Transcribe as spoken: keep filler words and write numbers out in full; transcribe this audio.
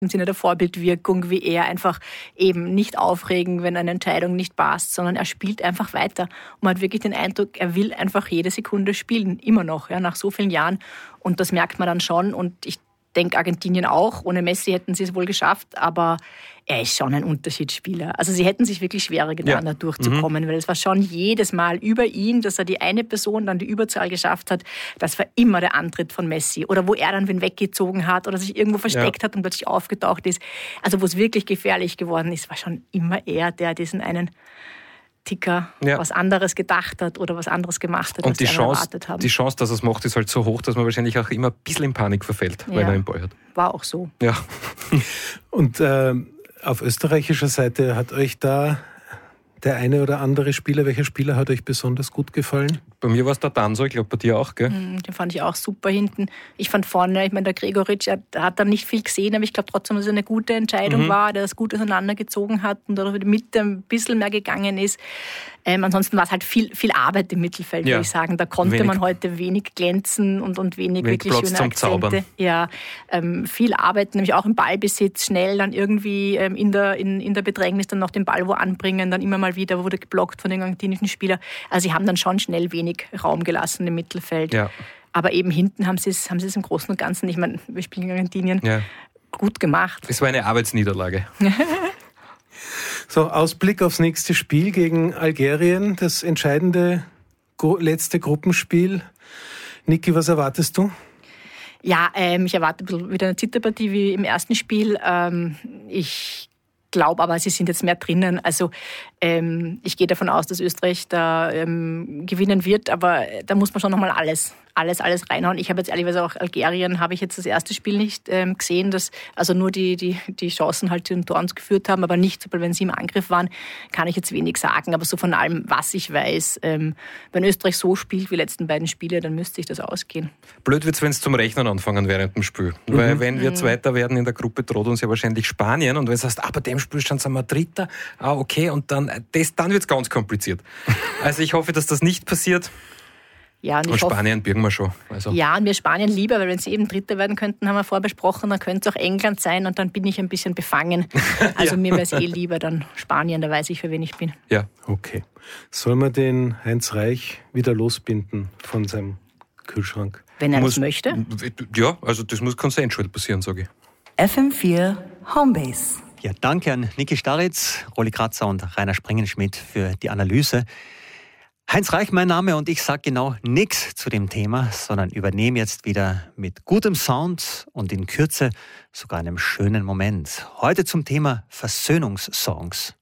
im Sinne der Vorbildwirkung, wie er einfach eben nicht aufregen, wenn eine Entscheidung nicht passt, sondern er spielt einfach weiter. Und man hat wirklich den Eindruck, er will einfach jede Sekunde spielen, immer noch, ja, nach so vielen Jahren. Und das merkt man dann schon. Und ich denke, Argentinien auch. Ohne Messi hätten sie es wohl geschafft, aber er ist schon ein Unterschiedsspieler. Also sie hätten sich wirklich schwerer getan, ja. da durchzukommen, mhm. weil es war schon jedes Mal über ihn, dass er die eine Person dann die Überzahl geschafft hat. Das war immer der Antritt von Messi. Oder wo er dann wen weggezogen hat oder sich irgendwo versteckt ja. hat und plötzlich aufgetaucht ist. Also wo es wirklich gefährlich geworden ist, war schon immer er, der diesen einen Ticker ja. was anderes gedacht hat oder was anderes gemacht hat, und was die die Chance, erwartet haben. Die Chance, dass er es macht, ist halt so hoch, dass man wahrscheinlich auch immer ein bisschen in Panik verfällt, ja. wenn er den Ball hat. War auch so. Ja. Und äh, auf österreichischer Seite hat euch da der eine oder andere Spieler, welcher Spieler hat euch besonders gut gefallen? Bei mir war es der Danso, ich glaube bei dir auch, gell? Den fand ich auch super hinten. Ich fand vorne, ich meine, der Gregoritsch hat, hat dann nicht viel gesehen, aber ich glaube trotzdem, dass es eine gute Entscheidung mhm. war, der das gut auseinandergezogen hat und dadurch die Mitte ein bisschen mehr gegangen ist. Ähm, ansonsten war es halt viel, viel Arbeit im Mittelfeld, ja. würde ich sagen. Da konnte wenig, man heute wenig glänzen und, und wenig, wenig wirklich Platz schöne Akzente. Zaubern. Ja, ähm, viel Arbeit, nämlich auch im Ballbesitz, schnell dann irgendwie ähm, in, der, in, in der Bedrängnis dann noch den Ball wo anbringen, dann immer mal wieder wurde geblockt von den argentinischen Spielern. Also sie haben dann schon schnell wenig Raum gelassen im Mittelfeld. Ja. Aber eben hinten haben sie es haben sie es im Großen und Ganzen, ich meine, wir spielen in Argentinien, ja. gut gemacht. Es war eine Arbeitsniederlage. So, Ausblick aufs nächste Spiel gegen Algerien, das entscheidende letzte Gruppenspiel. Niki, was erwartest du? Ja, ähm, ich erwarte ein bisschen wieder eine Zitterpartie wie im ersten Spiel. Ähm, ich glaube aber, sie sind jetzt mehr drinnen. Also ähm, ich gehe davon aus, dass Österreich da ähm, gewinnen wird, aber da muss man schon nochmal alles, alles, alles reinhauen. Ich habe jetzt ehrlicherweise auch Algerien, habe ich jetzt das erste Spiel nicht ähm, gesehen, dass also nur die, die, die Chancen halt zu den Toren geführt haben, aber nicht, sobald wenn sie im Angriff waren, kann ich jetzt wenig sagen. Aber so von allem, was ich weiß, ähm, wenn Österreich so spielt wie die letzten beiden Spiele, dann müsste ich das ausgehen. Blöd wird es, wenn es zum Rechnen anfangen während dem Spiel. Mhm. Weil wenn wir Zweiter werden in der Gruppe, droht uns ja wahrscheinlich Spanien. Und wenn du sagst, ah, bei dem Spielstand sind wir Dritter, ah, okay, und dann, das, dann wird es ganz kompliziert. Also ich hoffe, dass das nicht passiert. Ja, und, und ich Spanien hoffe, birgen wir schon. Also. Ja, und mir Spanien lieber, weil wenn sie eben Dritter werden könnten, haben wir vorbesprochen, dann könnte es auch England sein und dann bin ich ein bisschen befangen. Also ja. mir wäre es eh lieber dann Spanien, da weiß ich, für wen ich bin. Ja, okay. Soll man den Heinz Reich wieder losbinden von seinem Kühlschrank? Wenn er muss, das möchte? Ja, also das muss konsensuell passieren, sage ich. F M vier Homebase. Ja, danke an Niki Starritz, Rolli Kratzer und Rainer Springenschmidt für die Analyse. Heinz Reich, mein Name, und ich sage genau nichts zu dem Thema, sondern übernehme jetzt wieder mit gutem Sound und in Kürze sogar einem schönen Moment. Heute zum Thema Versöhnungssongs.